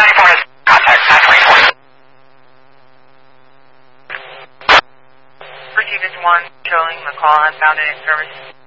94 has contact, 924. Receive is 1, showing the call unfounded in service.